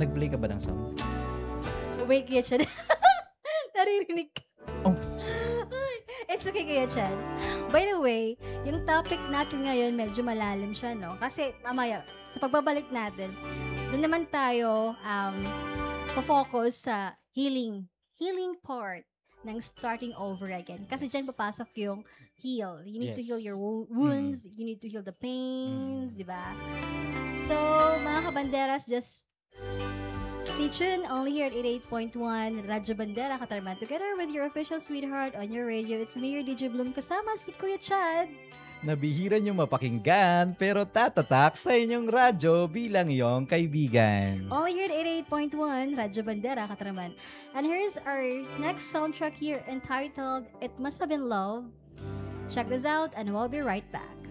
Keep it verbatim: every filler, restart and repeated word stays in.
nag-play ka ba ng song? Wait, Kuya Chan. Naririnig ka. Oh. It's okay, Kuya Chan. By the way, yung topic natin ngayon, medyo malalim siya, no? Kasi, mamaya, sa pagbabalik natin, doon naman tayo um, po-focus sa healing. Healing part ng starting over again. Kasi dyan papasok yung heal. You need to heal Yes. your wo- wounds. Mm. You need to heal the pains, Mm. di ba? So, mga kabanderas, just stay tuned only here at eighty-eight point one Radyo Bandera Katarman. Together with your official sweetheart on your radio, it's me, your D J Bloom, kasama si Kuya Chad. Nabihira niyong mapakinggan pero tatatak sa inyong radyo bilang iyong kaibigan. Only here at eighty-eight point one Radyo Bandera Katarman. And here's our next soundtrack here entitled It Must Have Been Love. Check this out and we'll be right back.